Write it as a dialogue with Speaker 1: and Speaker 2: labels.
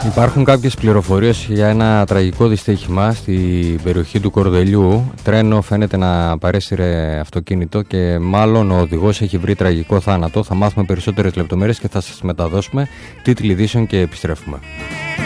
Speaker 1: Υπάρχουν κάποιες πληροφορίες για ένα τραγικό δυστύχημα στην περιοχή του Κορδελιού. Τρένο φαίνεται να παρέσυρε αυτοκίνητο και μάλλον ο οδηγός έχει βρει τραγικό θάνατο. Θα μάθουμε περισσότερες λεπτομέρειες και θα σας μεταδώσουμε τίτλοι ειδήσεων και επιστρέφουμε.